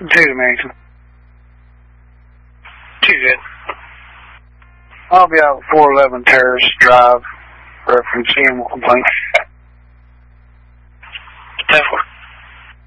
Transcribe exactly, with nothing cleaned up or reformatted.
Two, Mason. Two, good. I'll be out four eleven Terrace Drive, reference animal complaint. ten four.